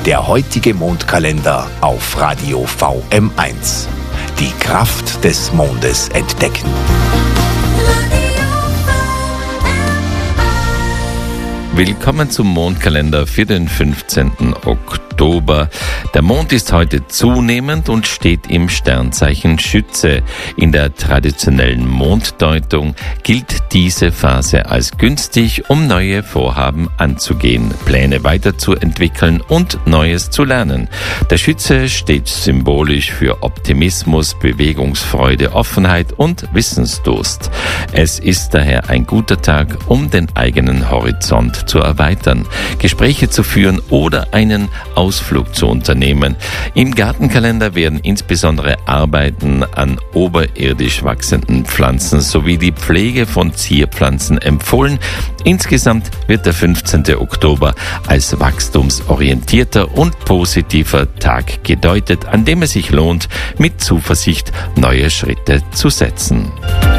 Der heutige Mondkalender auf Radio VM1. Die Kraft des Mondes entdecken. Willkommen zum Mondkalender für den 15. Oktober. Der Mond ist heute zunehmend und steht im Sternzeichen Schütze. In der traditionellen Monddeutung gilt diese Phase als günstig, um neue Vorhaben anzugehen, Pläne weiterzuentwickeln und Neues zu lernen. Der Schütze steht symbolisch für Optimismus, Bewegungsfreude, Offenheit und Wissensdurst. Es ist daher ein guter Tag, um den eigenen Horizont zu erweitern, Gespräche zu führen oder einen Ausflug zu unternehmen. Im Gartenkalender werden insbesondere Arbeiten an oberirdisch wachsenden Pflanzen sowie die Pflege von Zierpflanzen empfohlen. Insgesamt wird der 15. Oktober als wachstumsorientierter und positiver Tag gedeutet, an dem es sich lohnt, mit Zuversicht neue Schritte zu setzen.